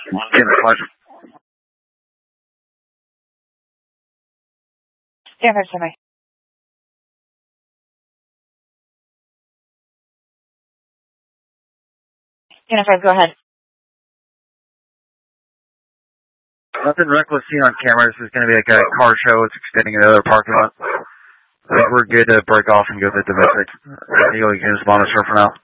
10 5. Yeah, 5 semi. Yeah, 5, go ahead. Nothing reckless seen on camera. This is going to be like a car show. It's extending another parking lot. I think we're good to break off and go to the domestic. You can just monitor for now.